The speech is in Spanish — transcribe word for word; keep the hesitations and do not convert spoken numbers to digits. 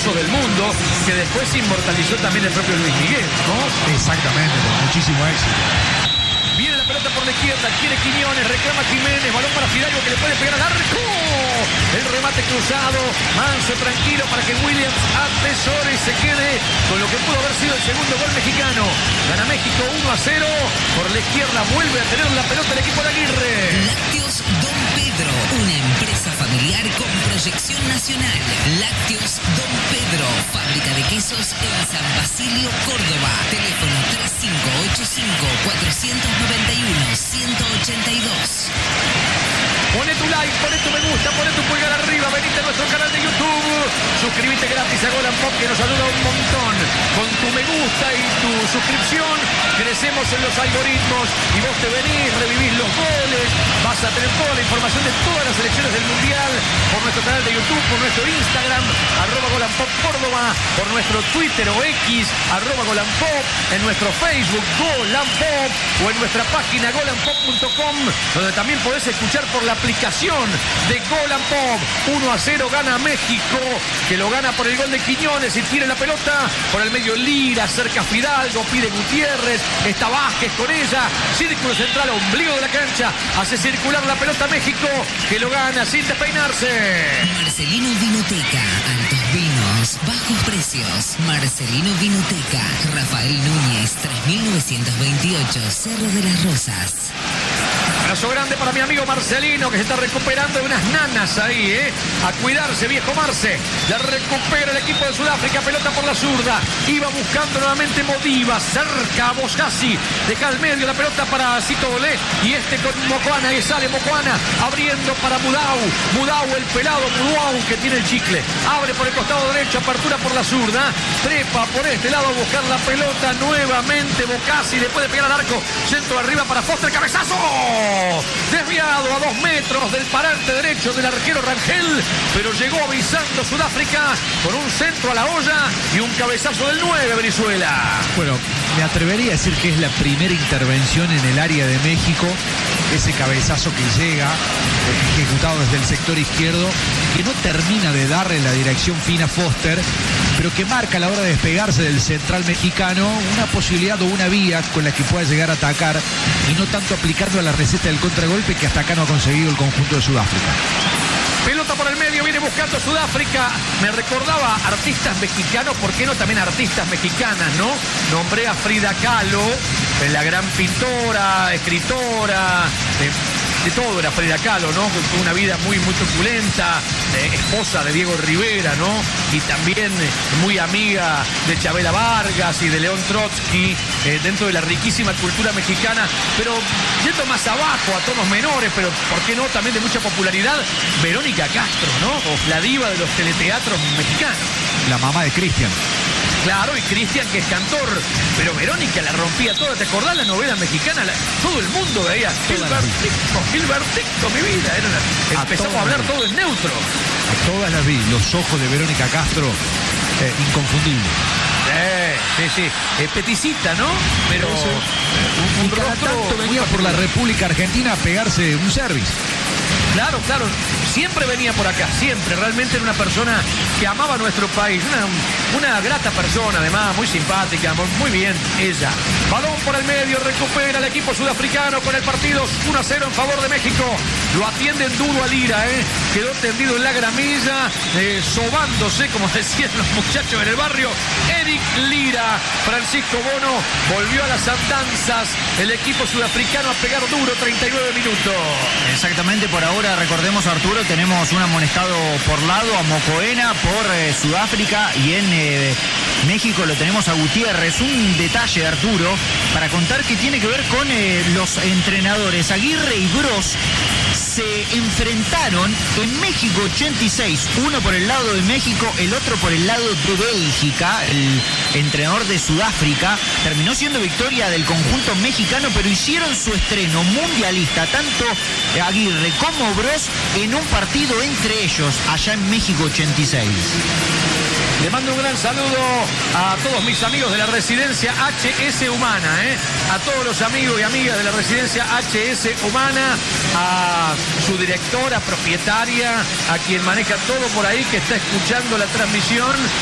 famosos del mundo, que después se inmortalizó también el propio Luis Miguel, ¿no? Exactamente, con muchísimo éxito. Viene la pelota por la izquierda, quiere Quiñones, reclama Jiménez, balón para Fidalgo que le puede pegar al arco. El remate cruzado, manso, tranquilo para que Williams atesore y se quede con lo que pudo haber sido el segundo gol mexicano. Gana México uno a cero. Por la izquierda vuelve a tener la pelota el equipo de Aguirre. Lácteos Don Pedro, una empresa familiar con proyección nacional. Lácteos Don Pedro, fábrica de quesos en San Basilio, Córdoba. Teléfono tres cinco ocho cinco, cuatro nueve uno, uno ocho dos. Pone tu like, pone tu me gusta, pone tu pulgar arriba, venite a nuestro canal de YouTube. Suscríbete gratis a Golan Pop, que nos ayuda un montón. Con tu me gusta y tu suscripción crecemos en los algoritmos y vos te venís, revivís los goles, vas a tener toda la información de todas las selecciones del Mundial por nuestro canal de YouTube, por nuestro Instagram, arroba Golan Pop Córdoba, por nuestro Twitter o X, arroba Golan Pop, en nuestro Facebook Golan Pop o en nuestra página golan pop punto com, donde también podés escuchar por la aplicación de Golan Pop. uno a cero gana México, que lo gana por el gol de Quiñones y tiene la pelota por el medio Lira, cerca Fidalgo, pide Gutiérrez, está Vázquez con ella, círculo central, ombligo de la cancha, hace circular la pelota México, que lo gana sin despeinarse. Marcelino Vinoteca, altos vinos, bajos precios. Marcelino Vinoteca, Rafael Núñez, tres mil novecientos veintiocho, Cerro de las Rosas. Abrazo grande para mi amigo Marcelino, que se está recuperando de unas nanas ahí, ¿eh? A cuidarse, viejo Marce. La recupera el equipo de Sudáfrica, pelota por la zurda. Iba buscando nuevamente Modiva, cerca a Boscasi. Deja al medio la pelota para Cito Olé. Y este con Mocoana, y sale Mocoana, abriendo para Mudau. Mudau, el pelado Mudau, que tiene el chicle. Abre por el costado derecho, apertura por la zurda. Trepa por este lado a buscar la pelota nuevamente. Boscasi le puede pegar al arco. Centro arriba para Foster, cabezazo. Desviado a dos metros del parante derecho del arquero Rangel, pero llegó avisando Sudáfrica con un centro a la olla y un cabezazo del nueve, Venezuela. Bueno, me atrevería a decir que es la primera intervención en el área de México, ese cabezazo que llega, ejecutado desde el sector izquierdo, que no termina de darle la dirección fina a Foster, pero que marca a la hora de despegarse del central mexicano una posibilidad o una vía con la que pueda llegar a atacar y no tanto aplicando a la receta del contragolpe que hasta acá no ha conseguido el conjunto de Sudáfrica. Pelota por el medio, viene buscando Sudáfrica. Me recordaba artistas mexicanos, ¿por qué no también artistas mexicanas, no? Nombré a Frida Kahlo, la gran pintora, escritora, de, de todo era Frida Kahlo, ¿no? Fue una vida muy, muy truculenta, eh, esposa de Diego Rivera, ¿no? Y también eh, muy amiga de Chabela Vargas y de León Trotsky, eh, dentro de la riquísima cultura mexicana, pero yendo más abajo, a tonos menores, pero ¿por qué no? También de mucha popularidad, Verónica Castro, ¿no? La diva de los teleteatros mexicanos. La mamá de Cristian. Claro, y Cristian, que es cantor, pero Verónica la rompía toda. ¿Te acordás la novela mexicana? La, todo el mundo veía Gilbertito, Gilbertito, mi vida. Era una, empezamos a, a hablar todo en neutro. A todas las vi, los ojos de Verónica Castro, eh, inconfundibles. Eh, sí, sí, eh, peticita, ¿no? Pero sí, sí. Eh, un, un y cada rostro tanto venía por la República Argentina a pegarse un service. Claro, claro, siempre venía por acá, siempre, realmente era una persona que amaba nuestro país, una, una grata persona además, muy simpática, muy bien ella. Balón por el medio, recupera el equipo sudafricano con el partido uno a cero en favor de México. Lo atienden duro a Lira, ¿eh? Quedó tendido en la gramilla, eh, sobándose, como decían los muchachos en el barrio. Eric Lira, Francisco Bono, volvió a las andanzas, el equipo sudafricano a pegar duro, treinta y nueve minutos. Exactamente, por ahora recordemos, Arturo, tenemos un amonestado por lado a Mocoena por eh, Sudáfrica y en eh, México lo tenemos a Gutiérrez. Un detalle, Arturo, para contar que tiene que ver con eh, los entrenadores. Aguirre y Broz se enfrentaron en México ochenta y seis, uno por el lado de México, el otro por el lado de Bélgica. El entrenador de Sudáfrica terminó siendo victoria del conjunto mexicano, pero hicieron su estreno mundialista tanto Aguirre como Broz en un partido entre ellos allá en México ochenta y seis. Le mando un gran saludo a todos mis amigos de la residencia H S Humana, ¿eh? A todos los amigos y amigas de la residencia H S Humana, a su directora, propietaria, a quien maneja todo por ahí, que está escuchando la transmisión.